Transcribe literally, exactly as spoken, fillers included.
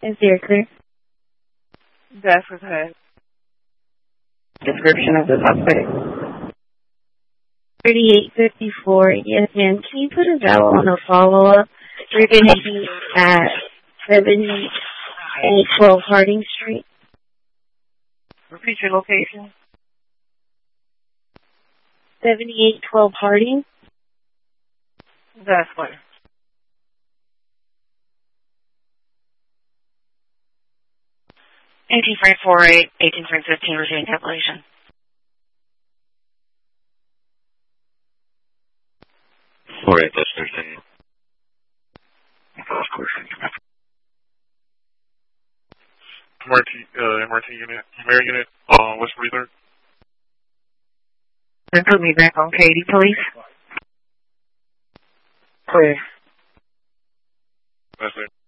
Is there clear? That's what's ahead. Description of the suspect. thirty-eight fifty-four. Yes, ma'am. Can you put a vowel on a follow-up? We're going to be at seventy-eight twelve Harding Street. Repeat your location. seventy-eight twelve Harding. That's clear. eighteen frame forty-eight, eighteen frame fifteen, receiving tabulation. forty-eight, that's thirteen. M R T, uh, M R T unit, Mary unit, uh, West forty-third. Then put me back on Katie, please. Clear. That's it.